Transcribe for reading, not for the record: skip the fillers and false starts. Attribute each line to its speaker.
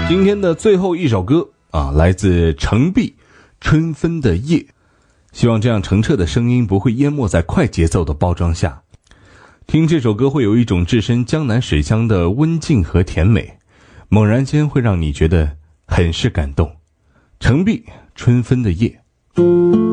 Speaker 1: 今天的最后一首歌来自程璧《春分的夜》，希望这样澄澈的声音不会淹没在快节奏的包装下。听这首歌会有一种置身江南水乡的温静和甜美，猛然间会让你觉得很是感动。程璧《春分的夜》。